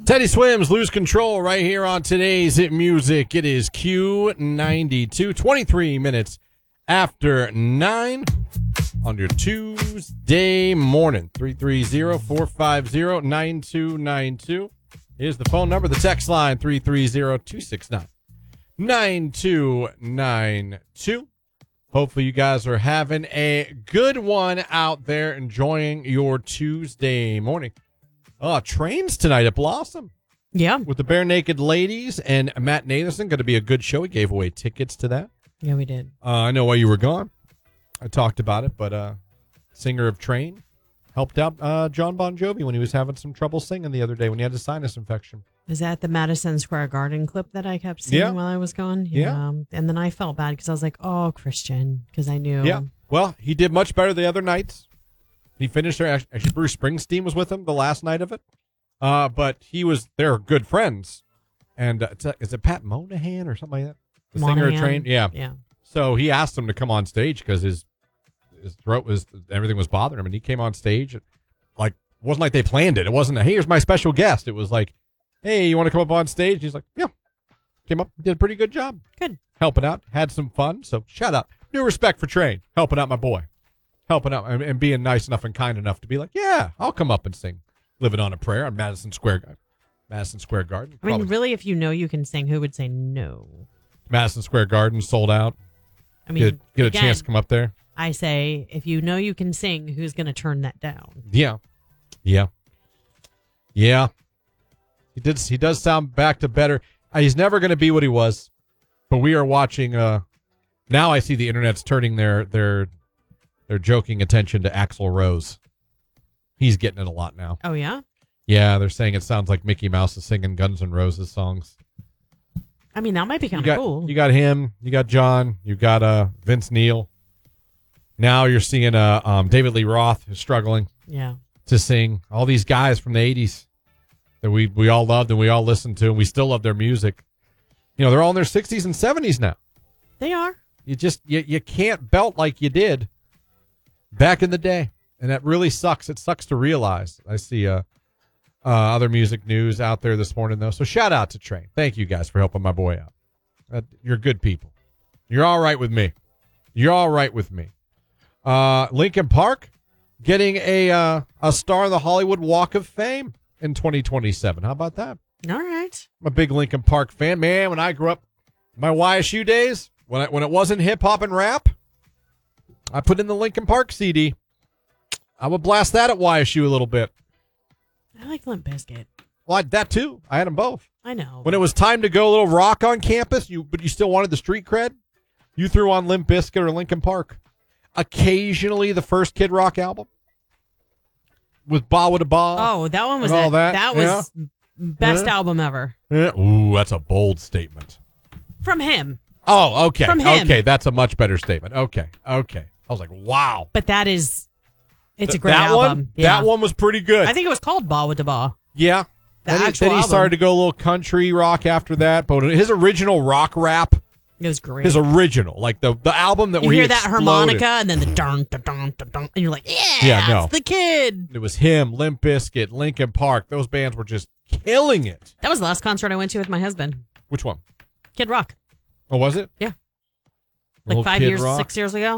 Teddy Swims, Lose Control, right here on today's Hit Music. It is Q92, 23 minutes after 9 on your Tuesday morning. 330-450-9292 is the phone number. The text line, 330-269-9292. Hopefully you guys are having a good one out there, enjoying your Tuesday morning. Trains tonight at Blossom. Yeah. With the Bare Naked Ladies and Matt Nathanson. Going to be a good show. We gave away tickets to that. Yeah, we did. I know why you were gone. I talked about it, but singer of Train helped out John Bon Jovi when he was having some trouble singing the other day when he had a sinus infection. Is that the Madison Square Garden clip that I kept seeing while I was gone? Yeah. And then I felt bad because I was like, oh, Christian, because I knew. Yeah. Well, he did much better the other nights. He finished there. Actually, Bruce Springsteen was with him the last night of it. But they're good friends. And is it Pat Monahan or something like that? The singer of Train? Yeah. Yeah. So he asked him to come on stage because his throat everything was bothering him. And he came on stage. It wasn't like they planned it. It wasn't hey, here's my special guest. It was like, hey, you want to come up on stage? He's like, yeah. Came up, did a pretty good job. Good. Helping out, had some fun. So shout out. New respect for Train. Helping out my boy. Helping out and being nice enough and kind enough to be like, yeah, I'll come up and sing Living on a Prayer on Madison Square Garden. I mean, really, if you know you can sing, who would say no? Madison Square Garden sold out. I mean, get a chance to come up there. I say, if you know you can sing, who's going to turn that down? Yeah. He does sound back to better. He's never going to be what he was, but we are watching. Now I see the internet's turning their joking attention to Axl Rose. He's getting it a lot now. Oh, yeah? Yeah, they're saying it sounds like Mickey Mouse is singing Guns N' Roses songs. I mean, that might be kind of cool. You got him. You got John. You got Vince Neil. Now you're seeing David Lee Roth is struggling to sing. All these guys from the 80s that we all loved and we all listened to, and we still love their music. You know, they're all in their 60s and 70s now. They are. You can't belt like you did back in the day, and that really sucks. It sucks to realize. I see other music news out there this morning, though. So shout out to Train. Thank you guys for helping my boy out. You're good people. You're all right with me. Linkin Park getting a star in the Hollywood Walk of Fame in 2027. How about that? All right. I'm a big Linkin Park fan. Man, when I grew up, my YSU days, when it wasn't hip-hop and rap, I put in the Linkin Park CD. I would blast that at YSU a little bit. I like Limp Bizkit. Well, that too. I had them both. I know. When it was time to go a little rock on campus, but you still wanted the street cred, you threw on Limp Bizkit or Linkin Park. Occasionally, the first Kid Rock album with Ba With a Ba. Oh, that one was all that. That was best album ever. Yeah. Ooh, that's a bold statement. From him. Oh, okay. From him. Okay, that's a much better statement. Okay. I was like, wow. But it's a great album. That one was pretty good. I think it was called Ba With a Ba. Yeah. Then he album. started to go a little country rock after that, but his original rock rap. It was great. His original, like the album that you where hear he that exploded. harmonica and then the dun dun dun dun dun, and you're like, it's the Kid. It was him, Limp Bizkit, Linkin Park. Those bands were just killing it. That was the last concert I went to with my husband. Which one? Kid Rock. Oh, was it? Yeah. Like 6 years ago.